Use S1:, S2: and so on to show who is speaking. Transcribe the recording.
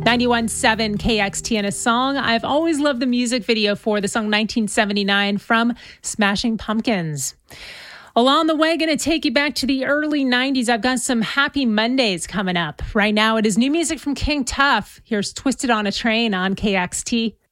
S1: 91.7 KXT, and a song I've always loved the music video for, the song 1979 from Smashing Pumpkins. Along the way, going to take you back to the early 90s. I've got some Happy Mondays coming up. Right now, it is new music from King Tuff. Here's Twisted on a Train on KXT.